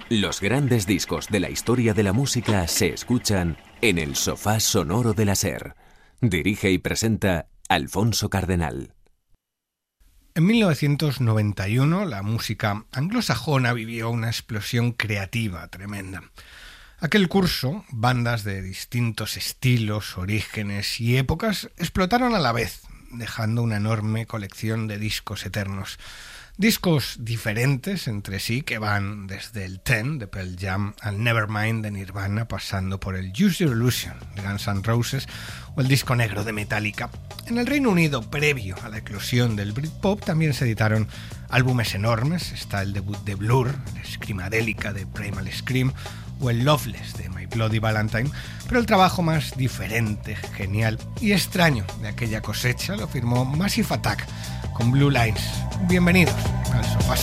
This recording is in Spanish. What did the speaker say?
Los grandes discos de la historia de la música se escuchan en el sofá sonoro de la SER. Dirige y presenta Alfonso Cardenal. En 1991 la música anglosajona vivió una explosión creativa tremenda. Aquel curso, bandas de distintos estilos, orígenes y épocas explotaron a la vez, dejando una enorme colección de discos eternos. Discos diferentes entre sí que van desde el Ten de Pearl Jam al Nevermind de Nirvana, pasando por el Use Your Illusion de Guns N' Roses o el disco negro de Metallica. En el Reino Unido, previo a la eclosión del Britpop, también se editaron álbumes enormes. Está el debut de Blur, el Screamadelica de Primal Scream o el Loveless de My Bloody Valentine, pero el trabajo más diferente, genial y extraño de aquella cosecha lo firmó Massive Attack con Blue Lines. Bienvenidos al Sofá.